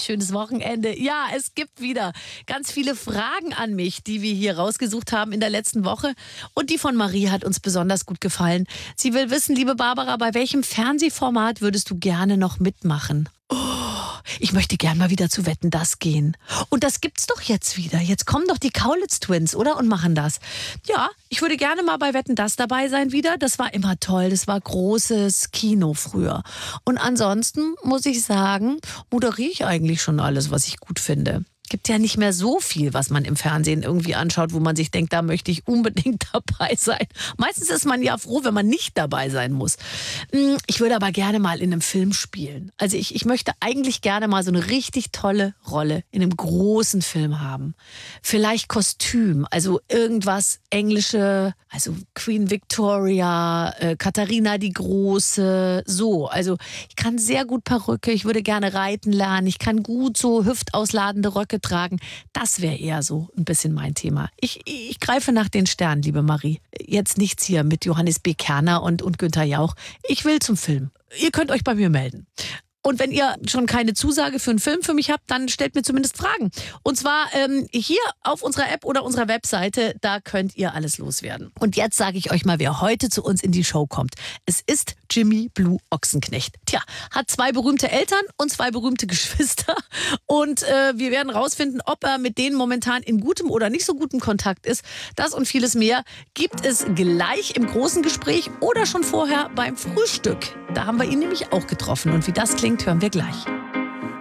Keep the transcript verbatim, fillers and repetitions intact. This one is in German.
schönes Wochenende. Ja, es gibt wieder ganz viele Fragen an mich, die wir hier rausgesucht haben in der letzten Woche. Und die von Marie hat uns besonders gut gefallen. Sie will wissen, liebe Barbara, bei welchem Fernsehformat würdest du gerne noch mitmachen? Oh, ich möchte gern mal wieder zu Wetten, das gehen. Und das gibt's doch jetzt wieder. Jetzt kommen doch die Kaulitz Twins, oder? Und machen das. Ja, ich würde gerne mal bei Wetten, das dabei sein wieder. Das war immer toll. Das war großes Kino früher. Und ansonsten muss ich sagen, moderiere ich eigentlich schon alles, was ich gut finde. Gibt ja nicht mehr so viel, was man im Fernsehen irgendwie anschaut, wo man sich denkt, da möchte ich unbedingt dabei sein. Meistens ist man ja froh, wenn man nicht dabei sein muss. Ich würde aber gerne mal in einem Film spielen. Also ich, ich möchte eigentlich gerne mal so eine richtig tolle Rolle in einem großen Film haben. Vielleicht Kostüm, also irgendwas englische, also Queen Victoria, äh, Katharina die Große, so. Also ich kann sehr gut Perücke, ich würde gerne reiten lernen, ich kann gut so hüftausladende Röcke tragen. Das wäre eher so ein bisschen mein Thema. Ich, ich greife nach den Sternen, liebe Marie. Jetzt nichts hier mit Johannes B. Kerner und, und Günther Jauch. Ich will zum Film. Ihr könnt euch bei mir melden. Und wenn ihr schon keine Zusage für einen Film für mich habt, dann stellt mir zumindest Fragen. Und zwar ähm, hier auf unserer App oder unserer Webseite, da könnt ihr alles loswerden. Und jetzt sage ich euch mal, wer heute zu uns in die Show kommt. Es ist Jimmy Blue Ochsenknecht. Tja, hat zwei berühmte Eltern und zwei berühmte Geschwister. Und äh, wir werden rausfinden, ob er mit denen momentan in gutem oder nicht so gutem Kontakt ist. Das und vieles mehr gibt es gleich im großen Gespräch oder schon vorher beim Frühstück. Da haben wir ihn nämlich auch getroffen. Und wie das klingt, hören wir gleich.